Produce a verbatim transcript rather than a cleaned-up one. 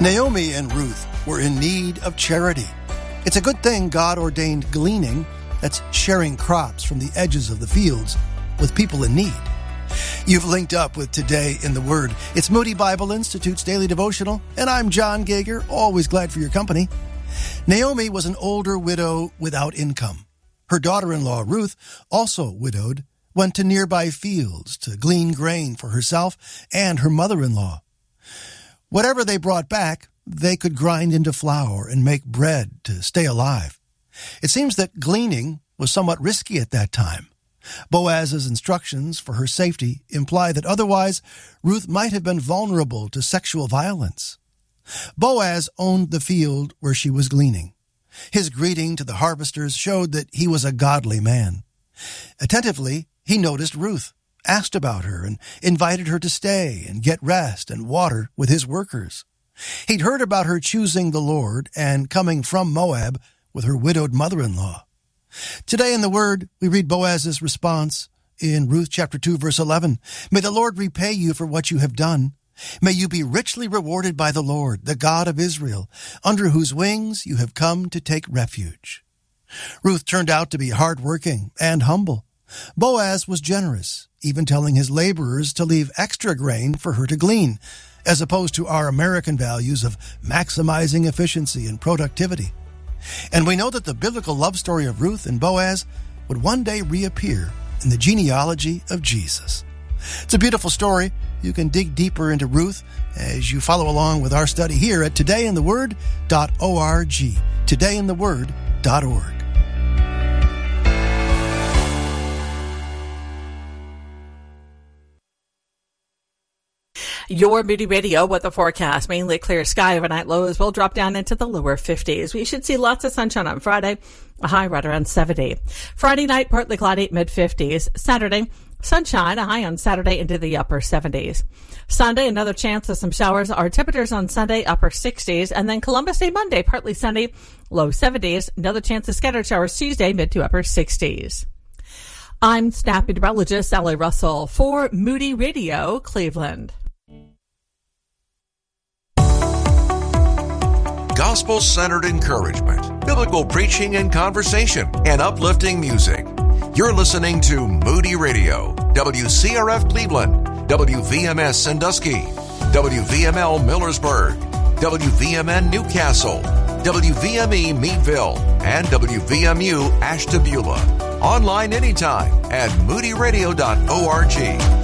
Naomi and Ruth were in need of charity. It's a good thing God ordained gleaning, that's sharing crops from the edges of the fields, with people in need. You've linked up with Today in the Word. It's Moody Bible Institute's daily devotional, and I'm John Gager, always glad for your company. Naomi was an older widow without income. Her daughter-in-law, Ruth, also widowed, went to nearby fields to glean grain for herself and her mother-in-law. Whatever they brought back, they could grind into flour and make bread to stay alive. It seems that gleaning was somewhat risky at that time. Boaz's instructions for her safety imply that otherwise Ruth might have been vulnerable to sexual violence. Boaz owned the field where she was gleaning. His greeting to the harvesters showed that he was a godly man. Attentively, he noticed Ruth, asked about her, and invited her to stay and get rest and water with his workers. He'd heard about her choosing the Lord and coming from Moab with her widowed mother-in-law. Today in the Word, we read Boaz's response in Ruth chapter two, verse eleven. May the Lord repay you for what you have done. May you be richly rewarded by the Lord, the God of Israel, under whose wings you have come to take refuge. Ruth turned out to be hardworking and humble. Boaz was generous, even telling his laborers to leave extra grain for her to glean, as opposed to our American values of maximizing efficiency and productivity. And we know that the biblical love story of Ruth and Boaz would one day reappear in the genealogy of Jesus. It's a beautiful story. You can dig deeper into Ruth as you follow along with our study here at today in the word dot org. today in the word dot org. Your Moody Radio weather forecast. Mainly clear sky. Overnight lows will drop down into the lower fifties. We should see lots of sunshine on Friday, a high right around seventy. Friday night, partly cloudy, mid fifties. Saturday, sunshine, a high on Saturday into the upper seventies. Sunday, another chance of some showers. Our temperatures on Sunday, upper sixties. And then Columbus Day Monday, partly sunny, low seventies. Another chance of scattered showers Tuesday, mid to upper sixties. I'm staff meteorologist Sally Russell for Moody Radio, Cleveland. Gospel-centered encouragement, biblical preaching and conversation, and uplifting music. You're listening to Moody Radio, W C R F Cleveland, W V M S Sandusky, W V M L Millersburg, W V M N Newcastle, W V M E Meadville, and W V M U Ashtabula. Online anytime at moody radio dot org.